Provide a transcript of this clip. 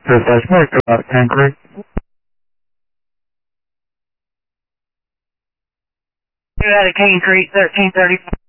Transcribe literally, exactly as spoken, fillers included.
North about ten Creek. Two out of King Creek, thirteen thirty-five.